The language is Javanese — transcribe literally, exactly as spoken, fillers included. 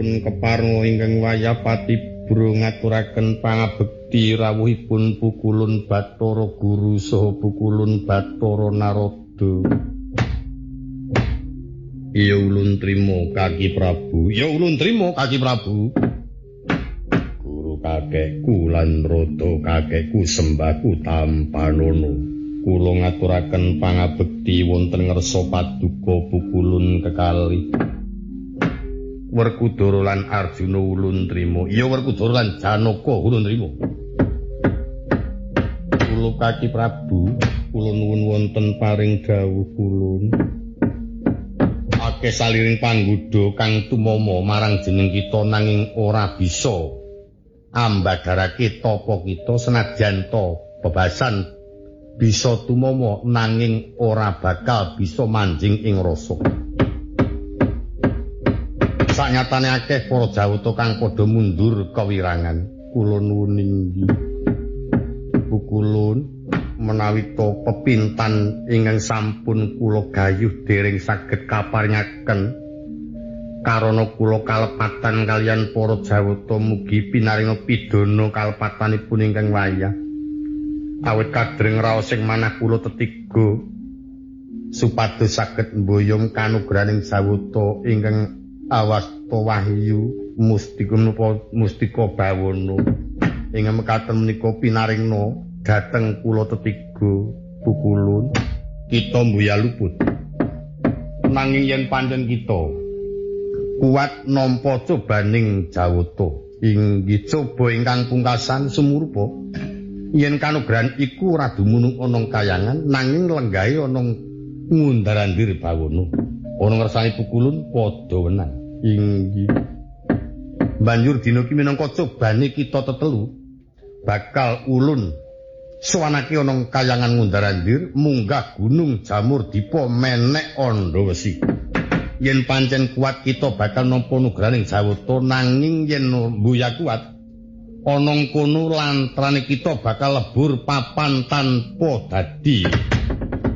pun keparno ingkang wayah patibra ngaturaken pangabekti rawuhipun Pukulun Bathara Guru saha Pukulun Bathara Narada. Ya ulun trima Kaki Prabu. Ya ulun trima Kaki Prabu. Guru kakekku lan rada kakekku sembahku Tampanono. Kula ngaturaken pangabekti wonten ngersa paduka Pukulun kekalih. Werkudara lan Arjuna ulun trima. Ya Werkudara lan Janaka ulun trima. Kula Kaki Prabu, kula nuwun wonten paring dawuh kulun. Akeh saliring panggoda kang tumama marang jeneng kita nanging ora bisa ambadarake tapa kita senajan to bebasan bisa tumama nanging ora bakal bisa manjing ing rasa. Sanyatane akeh para Jawata kang padha mundur kewirangan. Kula nuwun inggih Pukulun menawi to pepintan ingkang sampun kula gayuh dereng saged kaparingaken karana kula kalepatan kalian para Jawata mugi pinaringa pidana kalepatanipun ingkang wayah awit kadreng raos sing manah kula tetiga supados saged mboyong kanugrahaning Jawata ingkang awasta wahyu mustika mustika bawana ingkang mekaten menika pinaringna dhateng kula tetiga Pukulun kita mbuya luput nanging yen pancen kita kuat nampa cobaning Jawata inggih coba ingkang pungkasan sumurupa yen kanugrahan iku ora dumunung ana kayangan nanging lenggahe ana ngundarandir bawana ana ngersani Pukulun padha wenang inggih banjur dina ki minangka cobane kita tetelu bakal ulun suwanake ana kayangan ngundarandir munggah gunung Jamur Dipa menek Anda Wesi. Yen pancen kuat kita bakal nampa nugrahaning Jawata nanging yen mbuya kuat ana kono lantrane kita bakal lebur papan tanpa dadi